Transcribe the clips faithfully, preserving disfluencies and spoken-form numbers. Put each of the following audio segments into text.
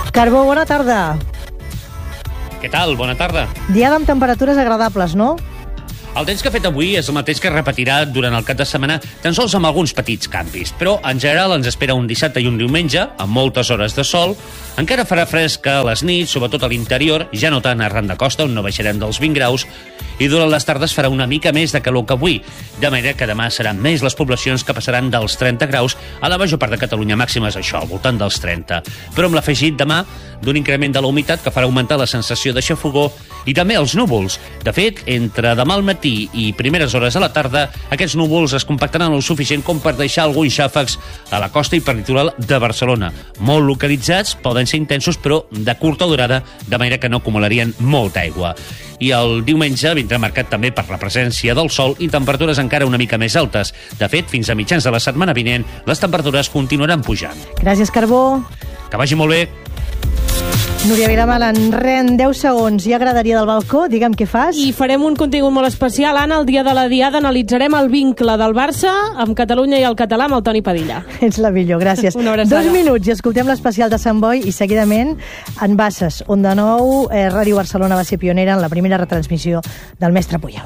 Carbó, bona tarda. Què tal? Bona tarda. Diada amb temperatures agradables, no? El temps que ha fet avui és el mateix que es repetirà durant el cap de setmana, tan sols amb alguns petits canvis. Però, en general, ens espera un dissabte i un diumenge, amb moltes hores de sol. Encara farà fresc a les nits, sobretot a l'interior, ja no tant arran de costa, on no baixarem dels vint graus, i durant les tardes farà una mica més de calor que avui, de manera que demà seran més les poblacions que passaran dels trenta graus a la major part de Catalunya, màximes això, al voltant dels trenta. Però amb l'afegit demà d'un increment de la humitat que farà augmentar la sensació de xafogor i també els núvols. De fet, entre demà al matí i primeres hores de la tarda, aquests núvols es compactaran el suficient com per deixar alguns xàfecs a la costa i per litoral de Barcelona. Molt localitzats, poden ser intensos, però de curta durada, de manera que no acumularien molta aigua. I el diumenge vindrà marcat també per la presència del sol i temperatures encara una mica més altes. De fet, fins a mitjans de la setmana vinent, les temperatures continuaran pujant. Gràcies, Carbó. Que vagi molt bé. Núria Vilamal, en ren deu segons ja agradaria del balcó, digue'm què fas. I farem un contingut molt especial. Anna, el dia de la Diada analitzarem el vincle del Barça amb Catalunya i el català amb el Toni Padilla. Ets la millor, gràcies. Dos minuts i escoltem l'especial de Sant Boi i seguidament en Basses, on de nou eh, Ràdio Barcelona va ser pionera en la primera retransmissió del Mestre Puyol.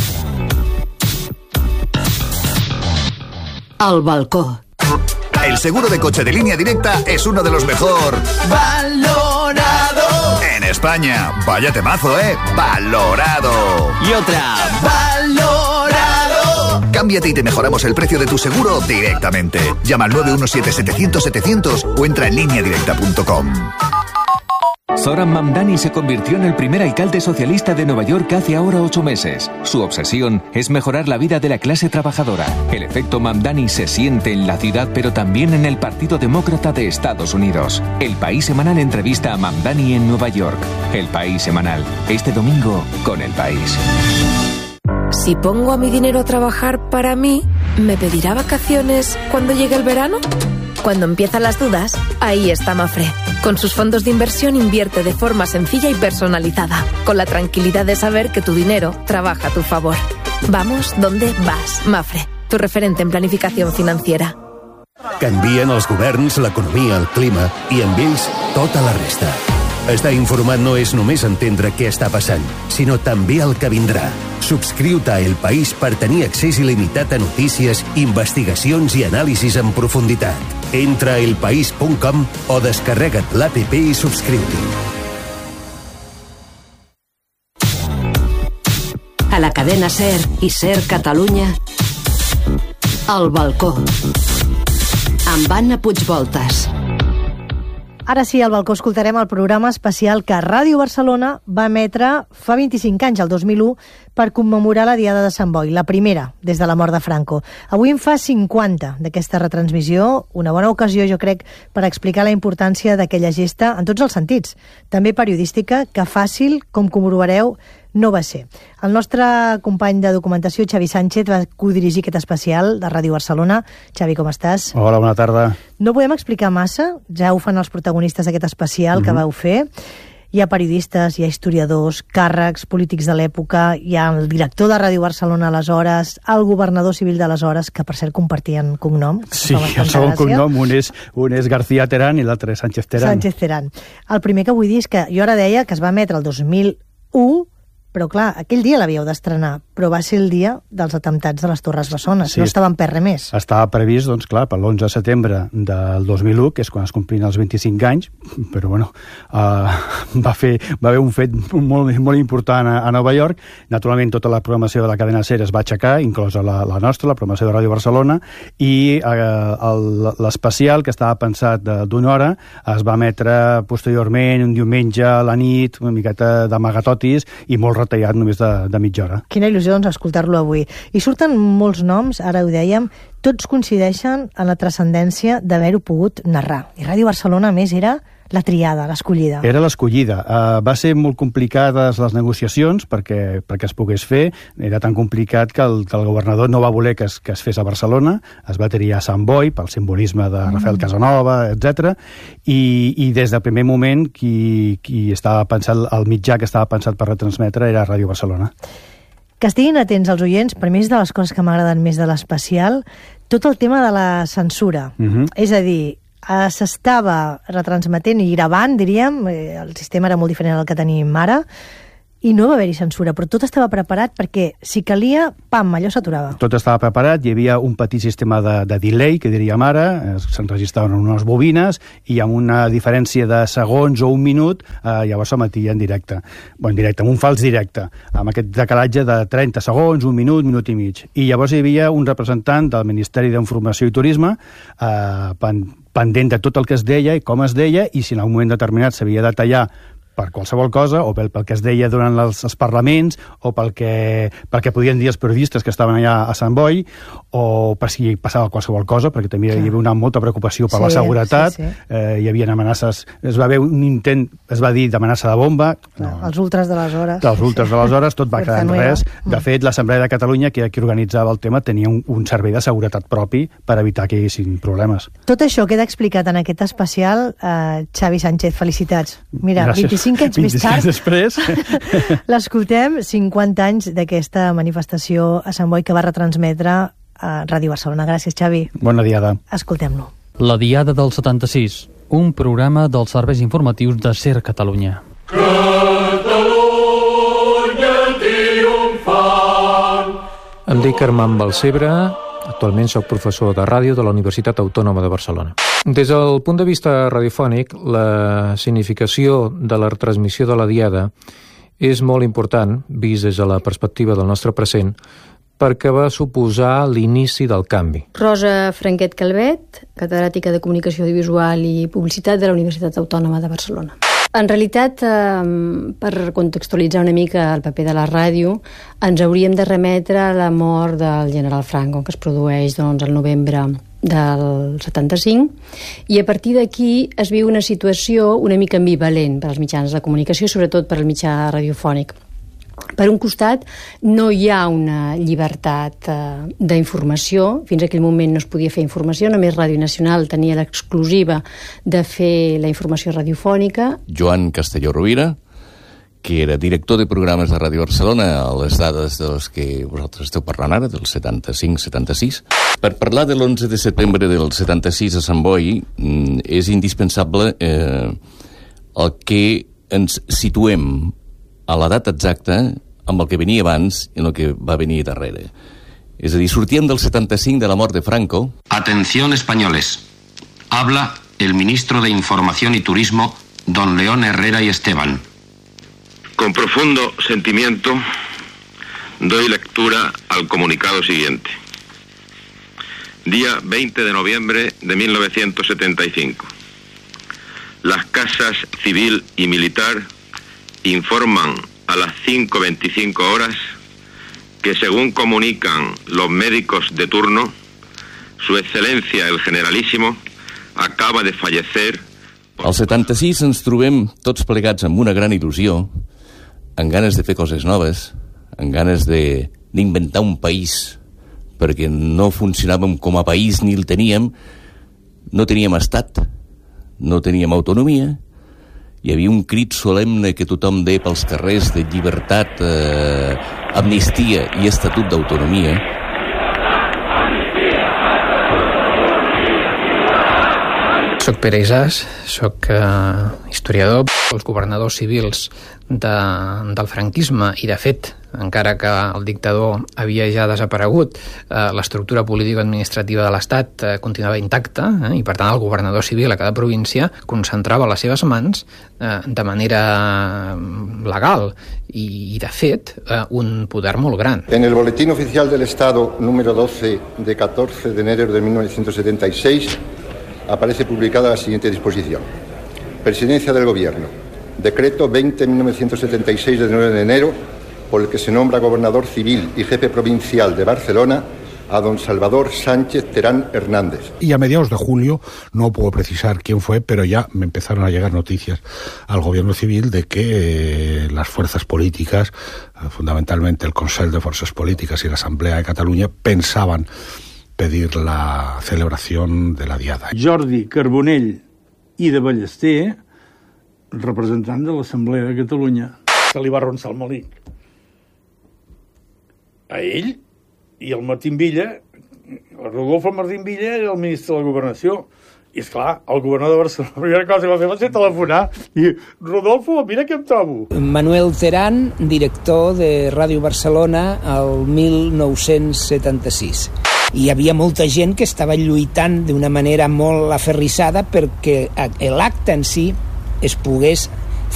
Al balcó. El seguro de coche de Línea Directa es uno de los mejor valorado en España. Vaya temazo, ¿eh? Valorado. Y otra. Valorado. Cámbiate y te mejoramos el precio de tu seguro directamente. Llama al nueve uno siete setecientos setecientos o entra en línea directa punto com. Zoran Mamdani se convirtió en el primer alcalde socialista de Nueva York hace ahora ocho meses. Su obsesión es mejorar la vida de la clase trabajadora. El efecto Mamdani se siente en la ciudad, pero también en el Partido Demócrata de Estados Unidos. El País Semanal entrevista a Mamdani en Nueva York. El País Semanal, este domingo con El País. Si pongo a mi dinero a trabajar para mí, ¿me pedirá vacaciones cuando llegue el verano? Cuando empiezan las dudas, ahí está Mafre. Con sus fondos de inversión invierte de forma sencilla y personalizada, con la tranquilidad de saber que tu dinero trabaja a tu favor. Vamos donde vas, Mafre, tu referente en planificación financiera. Canvien els governs, l'economia, el clima i amb ells tota la resta. Estar informat no és només entendre què està passant, sinó també el que vindrà. Subscriu-te a El País per tenir accés il·limitat a notícies, investigacions i anàlisis en profunditat. Entra a el país punt com o descarrega't l'app i subscriu-t'hi. A la cadena SER i SER Catalunya, El balcó, amb Anna Puigvoltas. Ara sí, al balcó escoltarem el programa especial que Ràdio Barcelona va emetre fa vint-i-cinc anys, el dos mil u, per commemorar la Diada de Sant Boi, la primera des de la mort de Franco. Avui en fa cinquanta d'aquesta retransmissió, una bona ocasió, jo crec, per explicar la importància d'aquella gesta en tots els sentits, també periodística, que fàcil, com comprovareu, no va ser. El nostre company de documentació, Xavi Sánchez, va codirigir aquest especial de Ràdio Barcelona. Xavi, com estàs? Hola, bona tarda. No podem explicar massa, ja ho fan els protagonistes d'aquest especial mm-hmm. que vau fer. Hi ha periodistes, hi ha historiadors, càrrecs, polítics de l'època, hi ha el director de Ràdio Barcelona aleshores, el governador civil d'aleshores, que per cert compartien cognom. Sí, el segon cognom, un és, un és García Terán i l'altre és Sánchez Terán. Sánchez Terán. El primer que vull dir és que jo ara deia que es va emetre el dos mil u, però clar, aquell dia l'havíeu d'estrenar, però va ser el dia dels atemptats de les Torres Bessones, sí, no estava en per res més. Estava previst, doncs clar, per l'onze de setembre del dos mil u, que és quan es complien els vint-i-cinc anys, però bueno, uh, va, fer, va haver un fet molt, molt important a, a Nova York. Naturalment, tota la programació de la cadena SER es va aixecar, inclosa la, la nostra, la programació de Ràdio Barcelona, i uh, l'especial, que estava pensat d'una hora, es va emetre posteriorment, un diumenge a la nit, una miqueta d'amagatotis, i molt retallat només de, de mitja hora. Quina il·lusió, doncs, escoltar-lo avui. I surten molts noms, ara ho dèiem, tots coincideixen en la transcendència d'haver-ho pogut narrar. I Ràdio Barcelona, a més, era la triada, l'escollida. Era l'escollida. Uh, va ser molt complicades les negociacions perquè, perquè es pogués fer. Era tan complicat que el, que el governador no va voler que es, que es fes a Barcelona. Es va triar a Sant Boi pel simbolisme de Rafael Casanova, etcètera. I, i des del primer moment qui, qui estava pensat, el mitjà que estava pensat per retransmetre era Ràdio Barcelona. Que estiguin atents els oients, per mi és de les coses que m'agraden més de l'especial, tot el tema de la censura. Uh-huh. És a dir, eh, s'estava retransmetent i gravant, diríem, eh, el sistema era molt diferent del que tenim ara, i no va haver-hi censura, però tot estava preparat perquè, si calia, pam, allò s'aturava. Tot estava preparat, hi havia un petit sistema de, de delay, que diríem ara, s'enregistraven unes bobines, i amb una diferència de segons o un minut, eh, llavors s'emetia en directe. Bon, en directe, amb un fals directe, amb aquest decalatge de trenta segons, un minut, minut i mig. I llavors hi havia un representant del Ministeri d'Informació i Turisme, eh, pendent de tot el que es deia i com es deia, i si en un moment determinat s'havia de tallar per qualsevol cosa, o pel, pel que es deia durant els, els parlaments, o pel que, pel que podien dir els periodistes que estaven allà a Sant Boi, o per si passava qualsevol cosa, perquè també sí. hi havia una molta preocupació per sí, la seguretat, sí, sí. Eh, hi havia amenaces, es va haver un intent, es va dir d'amenaça de bomba. No, els ultras de les hores. Els ultras de les hores, tot va quedar en res. De fet, l'Assemblea de Catalunya, que, que organitzava el tema, tenia un, un servei de seguretat propi per evitar que hi haguessin problemes. Tot això queda explicat en aquest especial. eh, Xavi Sánchez, felicitats. Mira, Gràcies. vint-i-cinc anys més tard, després l'escoltem, cinquanta anys d'aquesta manifestació a Sant Boi que va retransmetre a Ràdio Barcelona. Gràcies, Xavi. Bona diada. Escoltem-lo. La Diada del setanta-sis, un programa dels serveis informatius de SER Catalunya. Catalunya triomfant. Em dic Armand Balcebre, actualment soc professor de ràdio de la Universitat Autònoma de Barcelona. Des del punt de vista radiofònic, la significació de la retransmissió de la Diada és molt important, vist des de la perspectiva del nostre present, perquè va suposar l'inici del canvi. Rosa Franquet Calvet, catedràtica de Comunicació Audiovisual i Publicitat de la Universitat Autònoma de Barcelona. En realitat, eh, per contextualitzar una mica el paper de la ràdio, ens hauríem de remetre a la mort del general Franco, que es produeix doncs, el novembre del setanta-cinc, i a partir d'aquí es viu una situació una mica ambivalent per als mitjans de comunicació, sobretot per al mitjà radiofònic. Per un costat, no hi ha una llibertat eh, d'informació. Fins a aquell moment no es podia fer informació, només Ràdio Nacional tenia l'exclusiva de fer la informació radiofònica. Joan Castelló Rovira, que era director de programes de Ràdio Barcelona, a les dades de les que vosaltres esteu parlant ara, del setanta-cinc setanta-sis. Per parlar de l'onze de setembre del setanta-sis a Sant Boi, és indispensable eh, el que ens situem a la data exacta amb el que venia abans i el que va venir darrere. És a dir, sortíem del setanta-cinc de la mort de Franco. Atención españoles. Habla el ministro de Información y Turismo, don León Herrera y Esteban. Con profundo sentimiento doy lectura al comunicado siguiente. Día veinte de noviembre de mil novecientos setenta y cinco. Las casas civil y militar informan a las cinco veinticinco horas que, según comunican los médicos de turno, su excelencia el generalísimo acaba de fallecer. Al setanta-sis ens trobem tots plegats amb una gran il·lusió, amb ganes de fer coses noves, amb ganes de d'inventar un país, perquè no funcionàvem com a país ni el teníem, no teníem estat, no teníem autonomia. Hi havia un crit solemne que tothom deia pels carrers de llibertat, eh, amnistia i estatut d'autonomia. Soc Pere Isàs, soc eh, historiador. Els governadors civils de, del franquisme, i de fet, encara que el dictador havia ja desaparegut, eh, l'estructura político-administrativa de l'Estat eh, continuava intacta, eh, i per tant el governador civil a cada província concentrava les seves mans eh, de manera legal i, i de fet, eh, un poder molt gran. En el Boletín Oficial del Estado número doce de catorce de enero de mil novecientos setenta y seis aparece publicada la siguiente disposición. Presidencia del Gobierno. Decreto veinte de mil novecientos setenta y seis de nueve de enero por el que se nombra gobernador civil y jefe provincial de Barcelona a don Salvador Sánchez Terán Hernández. Y a mediados de julio, no puedo precisar quién fue, pero ya me empezaron a llegar noticias al gobierno civil de que eh, las fuerzas políticas, eh, fundamentalmente el Consell de Fuerzas Políticas y la Asamblea de Cataluña, pensaban pedir la celebración de la Diada. Jordi Carbonell i de Ballester, representant de l'Assemblea de Catalunya, que li va ronçar el melic. A ell i el Martín Villa, el Rodolfo Martín Villa era el ministre de la Governació, I, esclar, el governador de Barcelona, la primera cosa que va fer va ser telefonar i, Rodolfo, mira què em trobo. Manuel Terán, director de Ràdio Barcelona el mil nou-cents setanta-sis. Hi havia molta gent que estava lluitant d'una manera molt aferrissada perquè l'acte en si es pogués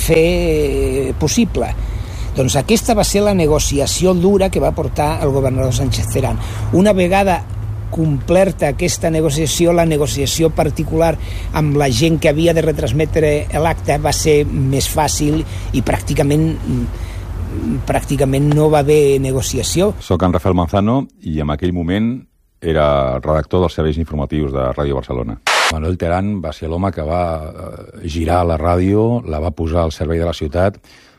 fer possible. Doncs aquesta va ser la negociació dura que va portar el governador Sánchez Terán. Una vegada complerta aquesta negociació, la negociació particular amb la gent que havia de retransmetre l'acte va ser més fàcil i pràcticament pràcticament no va haver negociació. Soc en Rafael Manzano i en aquell moment era redactor dels serveis informatius de Ràdio Barcelona. Manuel Terán va ser l'home que va girar la ràdio, la va posar al servei de la ciutat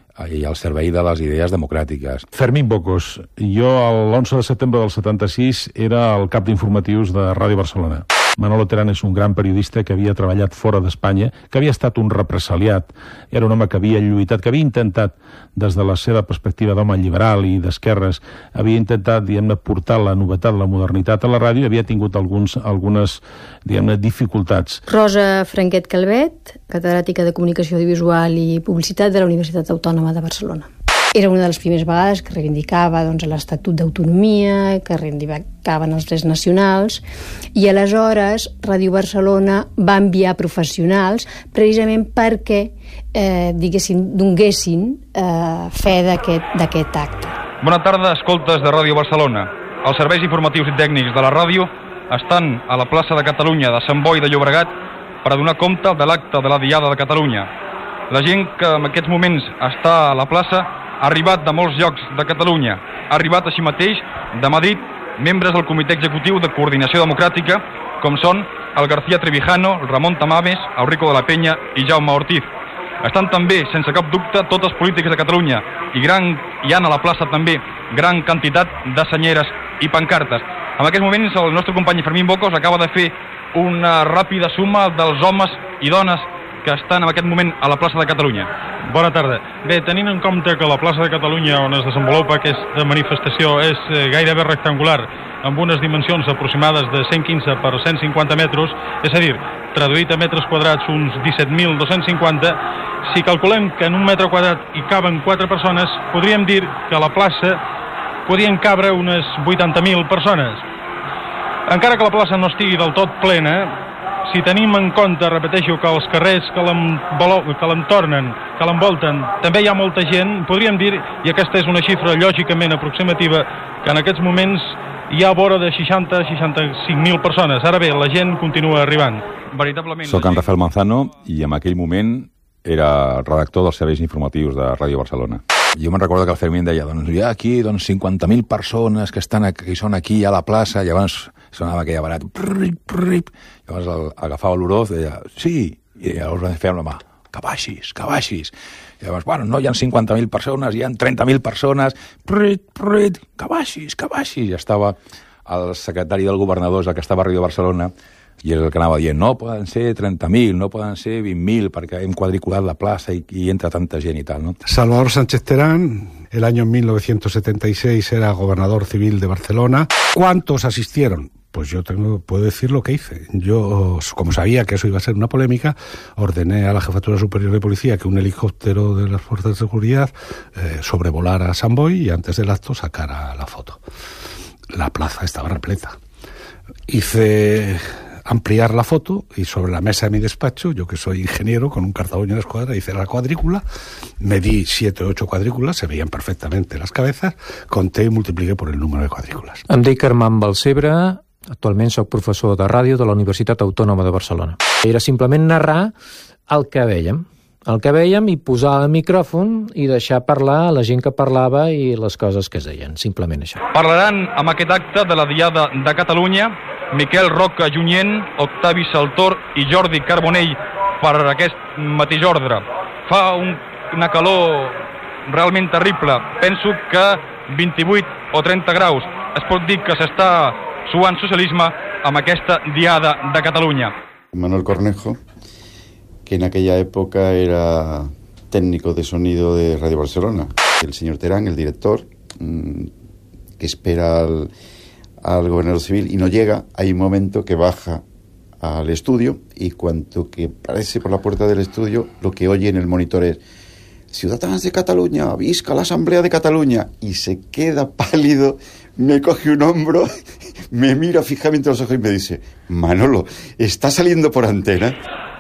i al servei de les idees democràtiques. Fermín Bocos. Jo l'onze de setembre del setanta-sis era el cap d'informatius de Ràdio Barcelona. Manolo Terán és un gran periodista que havia treballat fora d'Espanya, que havia estat un represaliat, era un home que havia lluitat, que havia intentat, des de la seva perspectiva d'home liberal i d'esquerres, havia intentat, diguem-ne, portar la novetat, la modernitat a la ràdio i havia tingut alguns, algunes, diguem-ne, dificultats. Rosa Franquet Calvet, catedràtica de Comunicació Audiovisual i Publicitat de la Universitat Autònoma de Barcelona. Era una de les primeres vegades que reivindicava doncs, l'Estatut d'Autonomia, que reivindicaven els drets nacionals, i aleshores Ràdio Barcelona va enviar professionals precisament perquè eh, diguessin, donguessin eh, fe d'aquest acte. Bona tarda, escoltes de Ràdio Barcelona. Els serveis informatius i tècnics de la ràdio estan a la plaça de Catalunya de Sant Boi de Llobregat per a donar compte de l'acte de la Diada de Catalunya. La gent que en aquests moments està a la plaça ha arribat de molts llocs de Catalunya. Ha arribat així mateix de Madrid membres del Comitè Executiu de Coordinació Democràtica, com són el García Trevijano, el Ramon Tamames, Eurico de la Peña i Jaume Ortiz. Estan també, sense cap dubte, tots els polítics de Catalunya i gran, hi ha a la plaça també gran quantitat de senyeres i pancartes. En aquests moments el nostre company Fermín Bocos acaba de fer una ràpida suma dels homes i dones que estan en aquest moment a la plaça de Catalunya. Bona tarda. Bé, tenint en compte que la plaça de Catalunya on es desenvolupa aquesta manifestació és gairebé rectangular, amb unes dimensions aproximades de cent quinze per cent cinquanta metres, és a dir, traduït a metres quadrats uns disset mil dos-cents cinquanta, si calculem que en un metre quadrat hi caben quatre persones, podríem dir que a la plaça podrien cabre unes vuitanta mil persones. Encara que la plaça no estigui del tot plena, si tenim en compte, repeteixo, que els carrers que l'entornen, que l'envolten, també hi ha molta gent, podríem dir, i aquesta és una xifra lògicament aproximativa, que en aquests moments hi ha vora de seixanta a seixanta-cinc mil persones. Ara bé, la gent continua arribant. Veritablement... Soc en Rafael Manzano i en aquell moment era redactor dels serveis informatius de Ràdio Barcelona. Jo me'n recordo que el Fermín deia, doncs hi ha aquí doncs, cinquanta mil persones que, estan aquí, que són aquí a la plaça, i abans sonava aquella barat, prrip, prrip, llavors el, agafava l'Oroz, deia, sí, i llavors feia amb la mà, que baixis, que baixis. I llavors, bueno, no hi ha cinquanta mil persones, hi ha trenta mil persones, prrip, prrip, que baixis, que baixis. I estava el secretari del governador, el que estava a Ràdio Barcelona, i és el que anava dient, no poden ser trenta mil, no poden ser vint mil, perquè hem quadriculat la plaça i, i entra tanta gent i tal, ¿no? Salvador Sánchez Terán, el año mil novecientos setenta y seis era gobernador civil de Barcelona. ¿Cuántos asistieron? Pues yo tengo, puedo decir lo que hice. Yo, como sabía que eso iba a ser una polémica, ordené a la Jefatura Superior de Policía que un helicóptero de las Fuerzas de Seguridad eh, sobrevolara San Boi y antes del acto sacara la foto. La plaza estaba repleta. Hice ampliar la foto y sobre la mesa de mi despacho, yo que soy ingeniero con un cartabón y una escuadra, hice la cuadrícula, medí siete o ocho cuadrículas, se veían perfectamente las cabezas, conté y multipliqué por el número de cuadrículas. Em dic Armand Balcebre, actualment soc professor de ràdio de la Universitat Autònoma de Barcelona. Era simplement narrar el que vèiem, el que vèiem i posar el micròfon i deixar parlar a la gent que parlava i les coses que es deien, simplement això. Parlaran amb aquest acte de la Diada de Catalunya Miquel Roca Junyent, Octavi Saltor i Jordi Carbonell per aquest mateix ordre. Fa un, una calor realment terrible. Penso que vint-i-vuit o trenta graus. Es pot dir que s'està suant socialisme amb aquesta Diada de Catalunya. Manuel Cornejo, que en aquella época era técnico de sonido de Radio Barcelona. El señor Terán, el director, que espera al, al gobernador civil y no llega, hay un momento que baja al estudio y cuando que aparece por la puerta del estudio, lo que oye en el monitor es: Ciudadanos de Cataluña, visca la Asamblea de Cataluña. Y se queda pálido, me coge un hombro, me mira fijamente a los ojos y me dice: Manolo, ¿está saliendo por antena?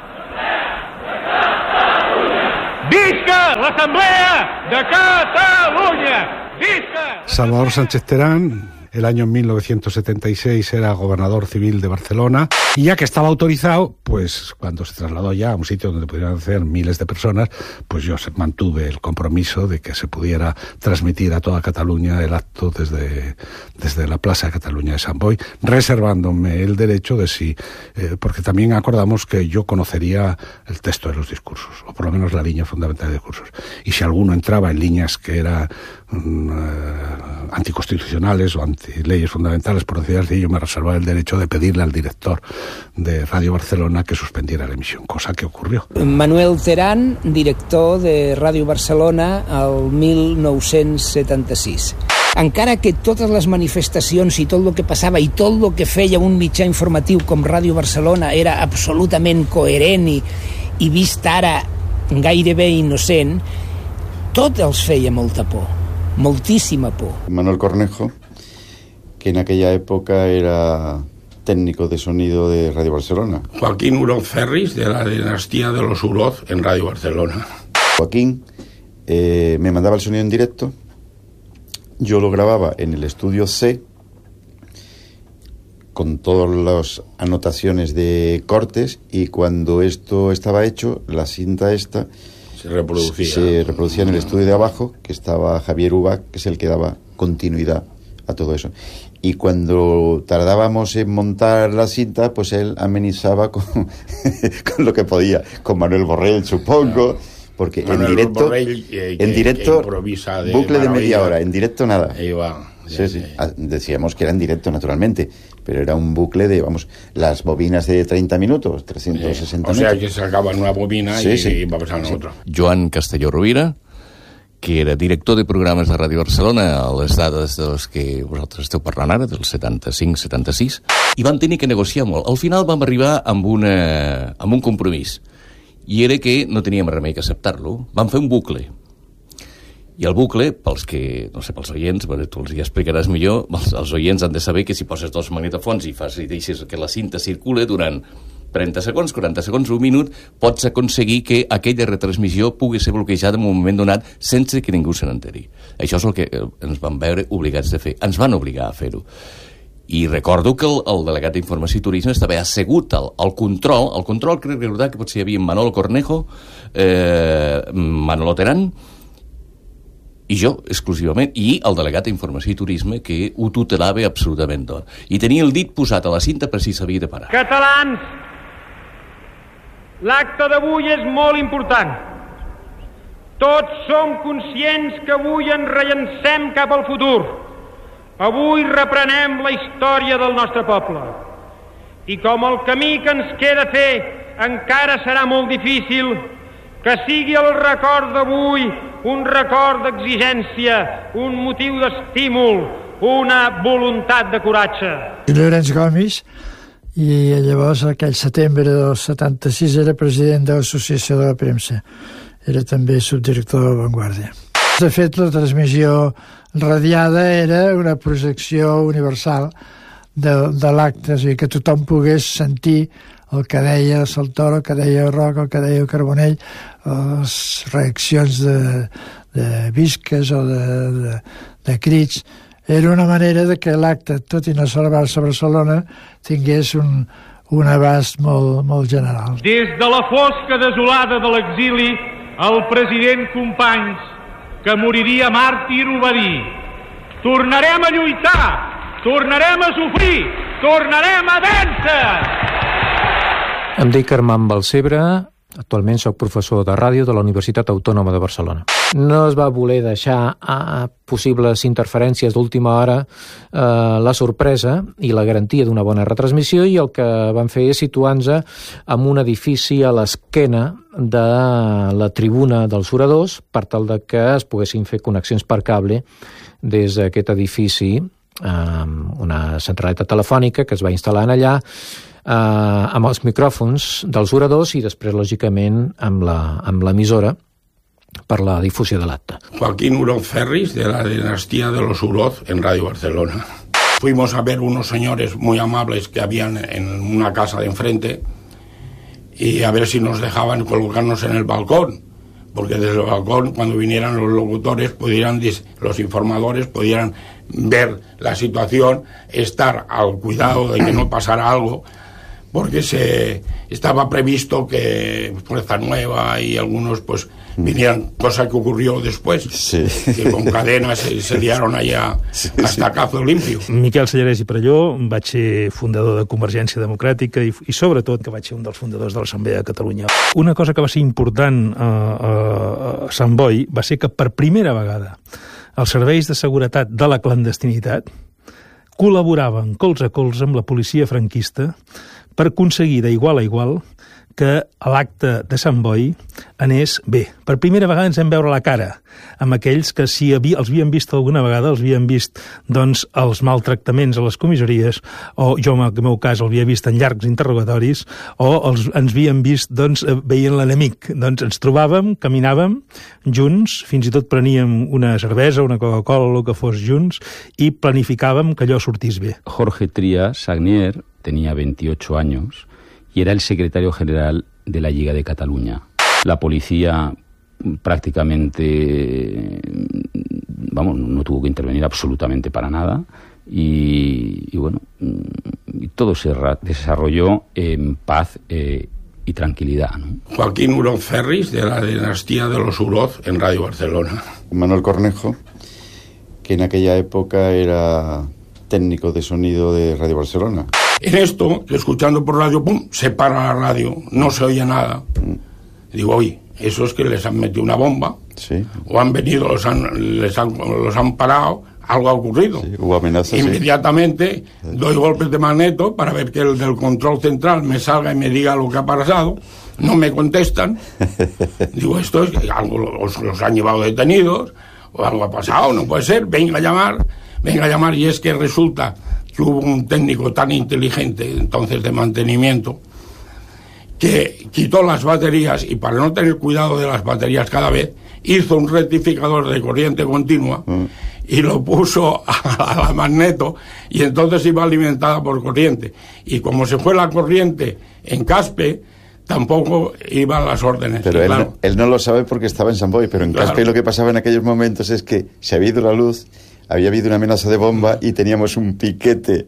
¡Visca la Asamblea de Cataluña! ¡Visca! Salvador Sánchez Terán, el año mil novecientos setenta y seis era gobernador civil de Barcelona, y ya que estaba autorizado, pues cuando se trasladó ya a un sitio donde pudieran hacer miles de personas, pues yo mantuve el compromiso de que se pudiera transmitir a toda Cataluña el acto desde, desde la Plaza de Cataluña de Sant Boi, reservándome el derecho de si, eh, porque también acordamos que yo conocería el texto de los discursos, o por lo menos la línea fundamental de discursos, y si alguno entraba en líneas que eran um, uh, anticonstitucionales o anti leyes fundamentales, por decir así, yo me reservaba el derecho de pedirle al director de Radio Barcelona que suspendiera la emisión, cosa que ocurrió. Manuel Terán, director de Ràdio Barcelona al mil nou-cents setanta-sis. Encara que totes les manifestacions i tot el que passava i tot el que feia un mitjà informatiu com Ràdio Barcelona era absolutament coherent i, i vist ara gairebé innocent, tot els feia molta por, moltíssima por. Manuel Cornejo, que en aquella época era técnico de sonido de Radio Barcelona. Joaquín Uroz Ferris, de la dinastía de los Uroz en Radio Barcelona. Joaquín eh, me mandaba el sonido en directo, yo lo grababa en el estudio C, con todas las anotaciones de cortes, y cuando esto estaba hecho, la cinta esta se reproducía. Se reproducía en el estudio de abajo, que estaba Javier Ubach, que es el que daba continuidad a todo eso. Y cuando tardábamos en montar la cinta, pues él amenizaba con, con lo que podía, con Manuel Borrell, supongo, porque Manuel en directo, Borrell, eh, que, en directo, de bucle de maravilla. media hora, en directo nada. Ahí va. Sí, sí. Decíamos que era en directo, naturalmente, pero era un bucle de, vamos, las bobinas de treinta minutos, trescientos sesenta eh, o sea, minutos. que sacaban una bobina sí, y, sí. y va pasando sí. otra. Joan Castelló Rovira, que era director de programes de Ràdio Barcelona, a les dades de les que vosaltres esteu parlant ara, del setanta-cinc setanta-sis, i van tenir que negociar molt. Al final vam arribar amb, una, amb un compromís, i era que no teníem remei que acceptar-lo. Vam fer un bucle. I el bucle, pels que, no sé, pels oients, bueno, tu els hi explicaràs millor, els, els oients han de saber que si poses dos magnetofons i fas i deixes que la cinta circula durant trenta segons, quaranta segons, un minut, pots aconseguir que aquella retransmissió pugui ser bloquejada en un moment donat sense que ningú se n'enteri. Això és el que ens van veure obligats a fer. Ens van obligar a fer-ho. I recordo que el, el delegat d'Informació i Turisme estava assegut al, al control, al control crec recordar que potser hi havia Manolo Cornejo, eh, Manolo Terán, i jo, exclusivament, i el delegat d'Informació i Turisme, que ho tutelava absolutament tot. I tenia el dit posat a la cinta per si s'havia de parar. Catalans, l'acte d'avui és molt important. Tots som conscients que avui ens rellancem cap al futur. Avui reprenem la història del nostre poble. I com el camí que ens queda fer encara serà molt difícil, que sigui el record d'avui un record d'exigència, un motiu d'estímul, una voluntat de coratge. Llorenç Gomis, i llavors aquell setembre del setanta-sis era president de l'Associació de la Premsa, era també subdirector de La Vanguardia. De fet, la transmissió radiada era una projecció universal de, de l'acte, és a dir, que tothom pogués sentir el que deia Saltoro, el que deia Roca, el que deia Carbonell, les reaccions de, de visques o de, de, de crits. Era una manera de que l'acte, tot i no celebrar-se a Barcelona, tingués un, un abast molt, molt general. Des de la fosca desolada de l'exili, el president Companys, que moriria màrtir, ho va dir: tornarem a lluitar, tornarem a sofrir, tornarem a vèncer! Em dic Armand Balcebre, actualment soc professor de ràdio de la Universitat Autònoma de Barcelona. No es va voler deixar a possibles interferències d'última hora eh, la sorpresa i la garantia d'una bona retransmissió, i el que van fer és situar-nos en un edifici a l'esquena de la tribuna dels oradors per tal de que es poguessin fer connexions per cable des d'aquest edifici, eh, una centraleta telefònica que es va instal·lar allà, eh, amb els micròfons dels oradors i després, lògicament, amb la, amb l'emissora per la difusió de l'acte. Joaquín Uroz Ferris, de la dinastía de los Uroz, en Radio Barcelona. Fuimos a ver unos señores muy amables que habían en una casa de enfrente y a ver si nos dejaban colocarnos en el balcón, porque desde el balcón, cuando vinieran los locutores, pudieran, los informadores, pudieran ver la situación, estar al cuidado de que no pasara algo, porque se estaba previsto que Fuerza Nueva y algunos pues vinieran, cosa que ocurrió después, sí. Que con cadenas se, se liaron allá sí, hasta sí. Cazo limpio. Miquel Sellarès i Perelló, vaig ser fundador de Convergència Democràtica i, i sobretot que vaig ser un dels fundadors de l'Assemblea de Catalunya. Una cosa que va ser important a, a, a Sant Boi va ser que per primera vegada els serveis de seguretat de la clandestinitat col·laboraven colze a colze amb la policia franquista per aconseguir d'igual a igual que a l'acte de Sant Boi anés bé. Per primera vegada ens vam veure la cara amb aquells que si havia, els havien vist alguna vegada, els havien vist doncs, els maltractaments a les comissaries, o jo en el meu cas el havia vist en llargs interrogatoris, o els, ens havien vist doncs, veient l'enemic. Doncs ens trobàvem, caminàvem junts, fins i tot preníem una cervesa, una Coca-Cola, el que fos junts, i planificàvem que allò sortís bé. Jorge Trías Sagnier tenía veintiocho años y era el secretario general de la Lliga de Cataluña. La policía prácticamente, vamos, no tuvo que intervenir absolutamente para nada y, y bueno, y todo se desarrolló en paz eh, y tranquilidad, ¿no? Joaquín Uroz Ferris, de la dinastía de los Uroz, en Radio Barcelona. Manuel Cornejo, que en aquella época era técnico de sonido de Radio Barcelona. En esto, escuchando por radio, pum, se para la radio, no se oye nada. Digo, oye, eso es que les han metido una bomba, sí. O han venido, los han, les han, los han parado, algo ha ocurrido. Sí, hubo amenazas. Inmediatamente sí. Doy golpes de magneto para ver que el del control central me salga y me diga lo que ha pasado. No me contestan. Digo, esto es que algo los, los han llevado detenidos, o algo ha pasado, no puede ser, venga a llamar, venga a llamar, y es que resulta que hubo un técnico tan inteligente entonces de mantenimiento que quitó las baterías y para no tener cuidado de las baterías cada vez hizo un rectificador de corriente continua mm. y lo puso a la magneto y entonces iba alimentada por corriente, y como se fue la corriente en Caspe tampoco iban las órdenes. Pero él, claro, no, él no lo sabe porque estaba en Sant Boi, pero en claro. Caspe lo que pasaba en aquellos momentos es que se había ido la luz, había habido una amenaza de bomba y teníamos un piquete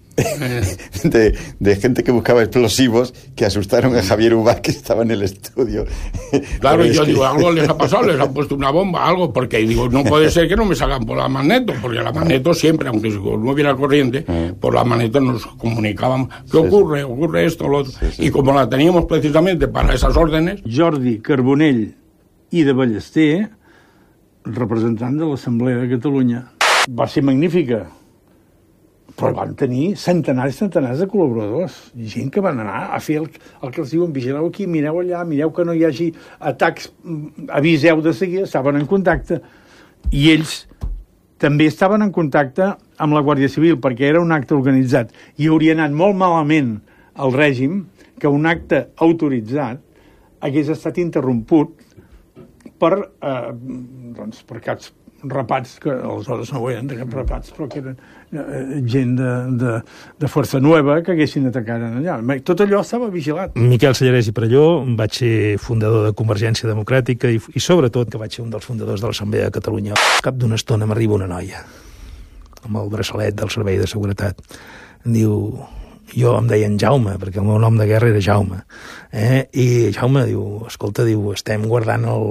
de, de gente que buscaba explosivos que asustaron a Javier Ubá, que estaba en el estudio. Claro, y yo que... digo, algo les ha pasado, les han puesto una bomba, algo, porque digo, no puede ser que no me salgan por la magneto, porque la magneto siempre, aunque no hubiera corriente, por la magneto nos comunicaban, ¿qué ocurre? Ocurre esto, lo otro. Sí, sí. Y como la teníamos precisamente para esas órdenes... Jordi Carbonell i de Ballester, representant de l'Assemblea de Catalunya. Va ser magnífica, però van tenir centenars i centenars de col·laboradors, gent que van anar a fer el, el que els diuen, vigileu aquí, mireu allà, mireu que no hi hagi atacs, aviseu de seguida, estaven en contacte. I ells també estaven en contacte amb la Guàrdia Civil, perquè era un acte organitzat, i hauria anat molt malament al règim que un acte autoritzat hagués estat interromput per, eh, doncs, per caps rapats, que aleshores no ho eren, rapats, però que eren eh, gent de, de, de Força Nueva que haguessin atacat allà. Tot allò estava vigilat. Miquel Sellarès i Perelló, vaig ser fundador de Convergència Democràtica i, i sobretot que vaig ser un dels fundadors de l'Assemblea de Catalunya. Al cap d'una estona m'arriba una noia amb el braçalet del Servei de Seguretat. Em diu... Jo em deien Jaume, perquè el meu nom de guerra era Jaume. Eh? I Jaume diu, escolta, diu, estem guardant el,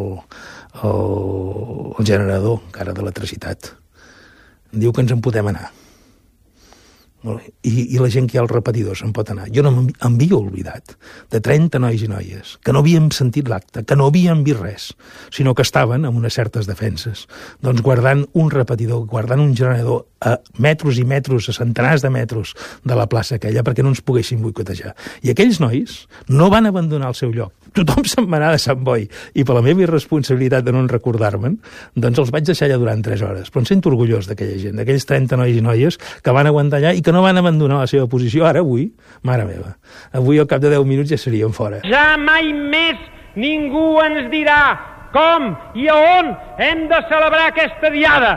el, el generador, encara d'electricitat. Em diu que ens en podem anar. I, I la gent que hi ha al repetidor se'n pot anar. Jo no m'havia oblidat de trenta nois i noies que no havien sentit l'acte, que no havien vist res, sinó que estaven amb unes certes defenses. Doncs guardant un repetidor, guardant un generador a metros i metros, a centenars de metros de la plaça aquella, perquè no ens poguessin boicotejar. I aquells nois no van abandonar el seu lloc. Tothom se'n va anar de Sant Boi, i per la meva irresponsabilitat de no recordar-me'n, doncs els vaig deixar allà durant tres hores. Però em sento orgullós d'aquella gent, d'aquells trenta nois i noies que van aguantar allà i que no van abandonar la seva posició. Ara, avui, mare meva, avui al cap de deu minuts ja serien fora. Ja mai més ningú ens dirà com i a on hem de celebrar aquesta diada.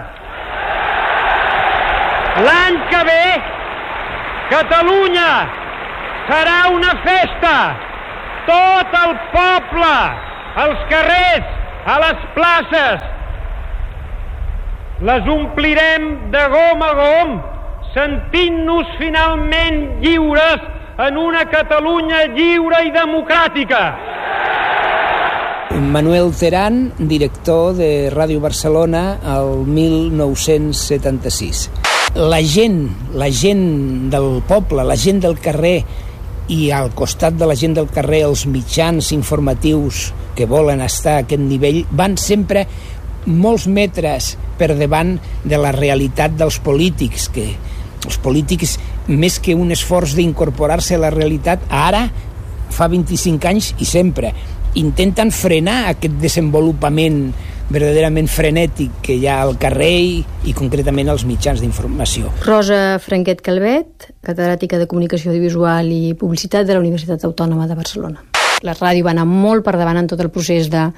L'any que ve, Catalunya serà una festa. Tot el poble, als carrers, a les places, les omplirem de gom a gom, sentint-nos finalment lliures en una Catalunya lliure i democràtica. Manuel Terán, director de Ràdio Barcelona el mil nou-cents setanta-sis. La gent, la gent del poble, la gent del carrer, i al costat de la gent del carrer els mitjans informatius que volen estar a aquest nivell van sempre molts metres per davant de la realitat dels polítics, que els polítics, més que un esforç d'incorporar-se a la realitat, ara, fa vint-i-cinc anys i sempre, intenten frenar aquest desenvolupament verdaderament frenètic que hi ha al carrer i, i concretament als mitjans d'informació. Rosa Franquet Calvet, catedràtica de Comunicació Audiovisual i Publicitat de la Universitat Autònoma de Barcelona. La ràdio va anar molt per davant en tot el procés de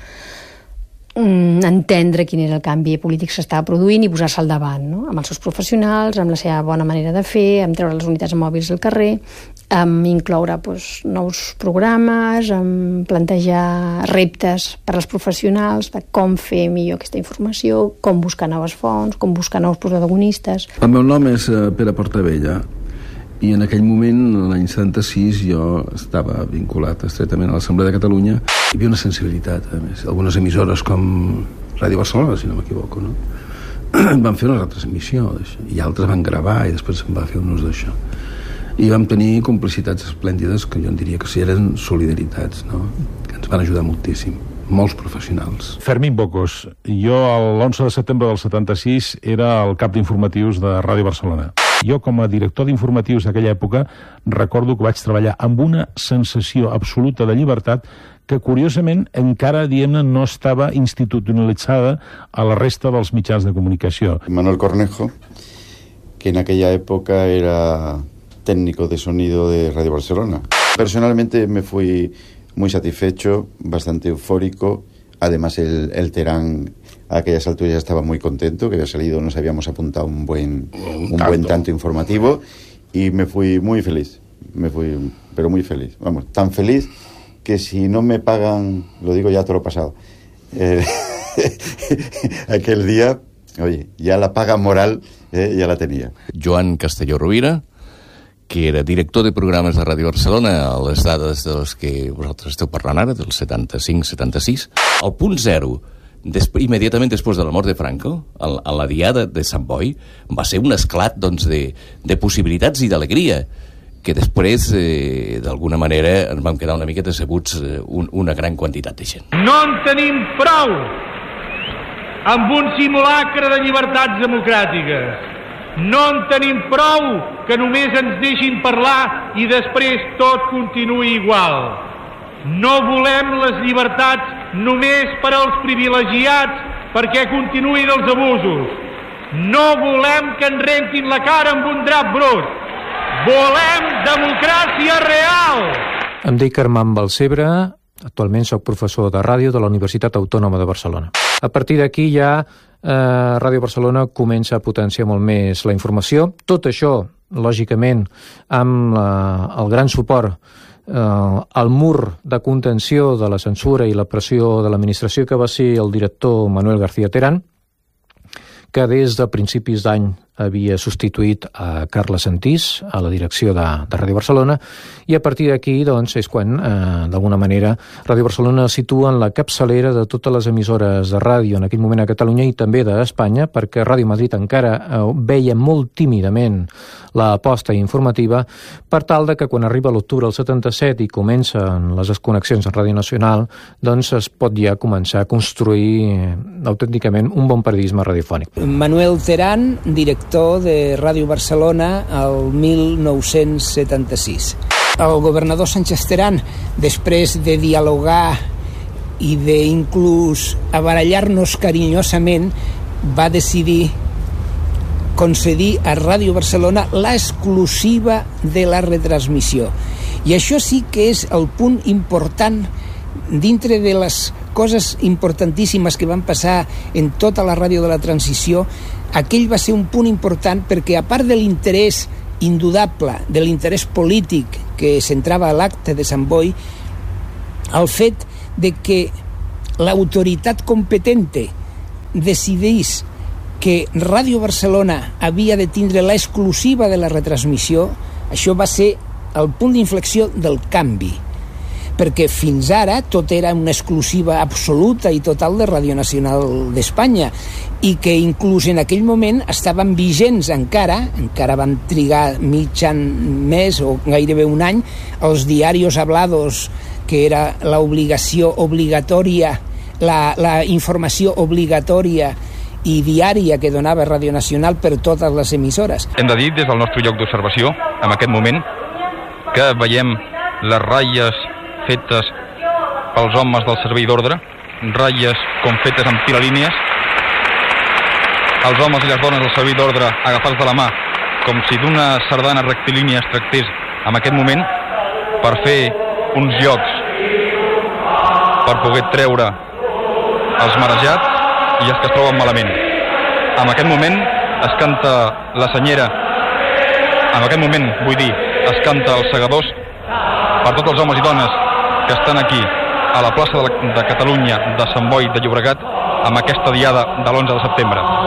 mm, entendre quin era el canvi polític que s'estava produint i posar-se al davant, no? Amb els seus professionals, amb la seva bona manera de fer, amb treure les unitats mòbils del carrer, amb incloure doncs, nous programes, amb plantejar reptes per als professionals de com fer millor aquesta informació, com buscar noves fonts, com buscar nous protagonistes. El meu nom és Pere Portabella i en aquell moment, l'any setanta-sis, jo estava vinculat estretament a l'Assemblea de Catalunya. Hi havia una sensibilitat, a més. Algunes emissores com Ràdio Barcelona, si no m'equivoco, no? van fer una retransmissió d'això, i altres van gravar i després se'n va fer un ús d'això. I vam tenir complicitats esplèndides que jo en diria que sí, eren solidaritats, no? Que ens van ajudar moltíssim, molts professionals. Fermín Bocos, jo l'onze de setembre del setanta-sis era el cap d'informatius de Ràdio Barcelona. Jo, com a director d'informatius d'aquella època, recordo que vaig treballar amb una sensació absoluta de llibertat que, curiosament, encara, diguem-ne, no estava institucionalitzada a la resta dels mitjans de comunicació. Manuel Cornejo, que en aquella época era técnico de sonido de Radio Barcelona. Personalmente me fui muy satisfecho, bastante eufórico. Además, el, el Terán a aquellas alturas ya estaba muy contento, que había salido, nos habíamos apuntado un buen, un, un buen tanto informativo, y me fui muy feliz, me fui, pero muy feliz. Vamos, tan feliz que si no me pagan, lo digo ya todo lo pasado, eh, aquel día, oye, ya la paga moral eh, ya la tenía. Joan Castelló Rovira, que era director de programes de Ràdio Barcelona, a les dades de les que vosaltres esteu parlant ara, del setanta-cinc setanta-sis. Al punt zero, després, immediatament després de la mort de Franco, a, a la diada de Sant Boi, va ser un esclat doncs, de, de possibilitats i d'alegria, que després, eh, d'alguna manera, ens vam quedar una mica decebuts eh, un, una gran quantitat de gent. No en tenim prou amb un simulacre de llibertats democràtiques. No en tenim prou que només ens deixin parlar i després tot continuï igual. No volem les llibertats només per als privilegiats perquè continuïn els abusos. No volem que ens rentin la cara amb un drap brut. Volem democràcia real. Em dic Armand Balcebre, actualment soc professor de ràdio de la Universitat Autònoma de Barcelona. A partir d'aquí ja eh, Ràdio Barcelona comença a potenciar molt més la informació. Tot això, lògicament, amb eh, el gran suport eh, al mur de contenció de la censura i la pressió de l'administració que va ser el director Manuel García Terán, que des de principis d'any havia substituït a Carles Santís a la direcció de, de Ràdio Barcelona, i a partir d'aquí doncs, és quan, eh, d'alguna manera, Ràdio Barcelona es situa en la capçalera de totes les emissores de ràdio en aquell moment a Catalunya i també d'Espanya, perquè Ràdio Madrid encara eh, veia molt tímidament l'aposta informativa, per tal de que quan arriba l'octubre del setanta-set i comencen les desconnexions en Ràdio Nacional, doncs es pot ja començar a construir eh, autènticament un bon periodisme radiofònic. Manuel Terán, director director de Ràdio Barcelona el mil nou-cents setanta-sis. El governador Sánchez Terán, després de dialogar i d'inclús abarallar-nos carinyosament, va decidir concedir a Ràdio Barcelona l'exclusiva de la retransmissió. I això sí que és el punt important dintre de les coses importantíssimes que van passar en tota la ràdio de la transició. Aquell va ser un punt important perquè, a part de l'interès indudable, de l'interès polític que centrava a l'acte de Sant Boi, el fet de que l'autoritat competente decidís que Ràdio Barcelona havia de tindre l'exclusiva de la retransmissió, això va ser el punt d'inflexió del canvi, perquè fins ara tot era una exclusiva absoluta i total de Ràdio Nacional d'Espanya, i que inclús en aquell moment estaven vigents encara, encara van trigar mig any més o gairebé un any, els diarios hablados, que era l'obligació obligatòria, la, la informació obligatòria i diària que donava Ràdio Nacional per totes les emissores. Hem de dir, des del nostre lloc d'observació, en aquest moment, que veiem les ratlles fetes pels homes del servei d'ordre, ratlles com fetes amb tilalínies, els homes i les dones del servei d'ordre agafats de la mà, com si d'una sardana rectilínia es tractés en aquest moment, per fer uns jocs per poder treure els marejats i els que es troben malament. En aquest moment es canta la senyera, en aquest moment, vull dir, es canta els segadors per tots els homes i dones que estan aquí a la plaça de, la, de Catalunya de Sant Boi de Llobregat amb aquesta diada de l'onze de setembre.